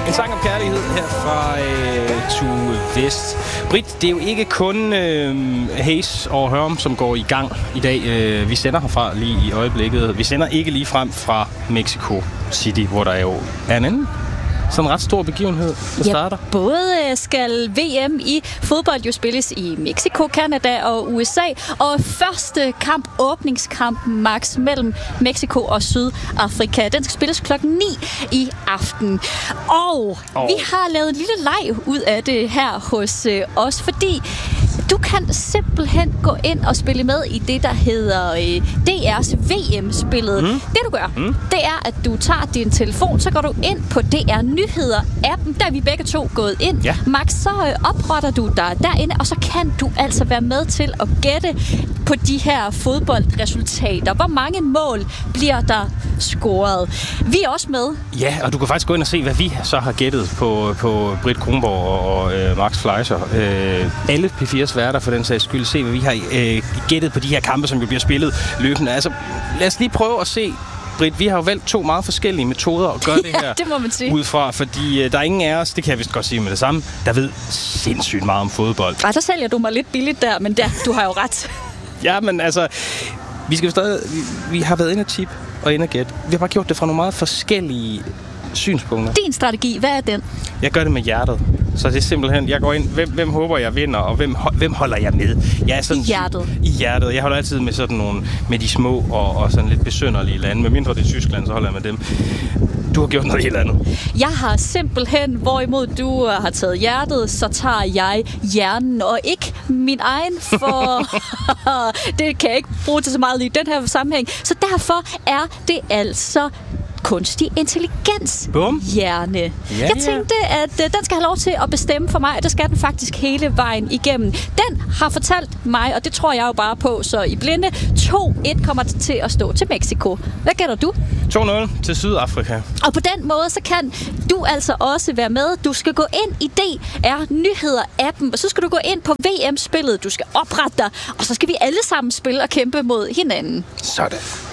En sang om kærlighed her fra Tue West. Britt, det er jo ikke kun Hayes og Hørm, som går i gang i dag. Vi sender herfra lige i øjeblikket. Vi sender ikke lige frem fra Mexico City, hvor der jo er en anden sådan en ret stor begivenhed, der starter. Både skal VM i fodbold jo spilles i Mexico, Canada og USA. Og første kamp, åbningskamp, Max, mellem Mexico og Sydafrika. Den skal spilles 9:00 i aften. Og vi har lavet en lille leg ud af det her hos os, fordi du kan simpelthen gå ind og spille med i det, der hedder DR's VM-spillet. Det du gør, det er, at du tager din telefon, så går du ind på DR Nyheder-appen. Der er vi begge to gået ind. Ja. Max, så opretter du dig derinde, og så kan du altså være med til at gætte på de her fodboldresultater. Hvor mange mål bliver der scoret? Vi er også med. Ja, og du kan faktisk gå ind og se, hvad vi så har gættet på Britt Kronborg og Max Fleischer. Alle P4's værter for den sags skyld. Se, hvad vi har gættet på de her kampe, som jo bliver spillet løbende. Altså, lad os lige prøve at se. Britt, vi har jo valgt 2 meget forskellige metoder at gøre det her det må man sige. Ud fra, fordi der er ingen af os, det kan jeg vist godt sige med det samme, der ved sindssygt meget om fodbold. Ej, så sælger du mig lidt billigt der, men du har jo ret. Ja, men altså, vi har været inde at tip og inde at gætte. Vi har bare gjort det fra nogle meget forskellige synspunkter. Din strategi, hvad er den? Jeg gør det med hjertet. Så det er simpelthen, jeg går ind, hvem håber jeg vinder, og hvem holder jeg med? Jeg er sådan, I hjertet? I hjertet. Jeg holder altid med sådan nogle, med de små og sådan lidt besynderlige lande. Med mindre det er Tyskland, så holder jeg med dem. Du har gjort noget helt andet. Jeg har simpelthen, hvorimod du har taget hjertet, så tager jeg hjernen, og ikke min egen, for det kan jeg ikke bruge til så meget i den her sammenhæng. Så derfor er det altså kunstig intelligens hjerne. Jeg tænkte, at den skal have lov til at bestemme for mig, og det skal den faktisk hele vejen igennem. Den har fortalt mig, og det tror jeg jo bare på, så i blinde, 2-1 kommer til at stå til Mexico. Hvad gætter du? 2-0 til Sydafrika. Og på den måde, så kan du altså også være med. Du skal gå ind i DR Nyheder-appen, og så skal du gå ind på VM-spillet. Du skal oprette dig, og så skal vi alle sammen spille og kæmpe mod hinanden. Sådan.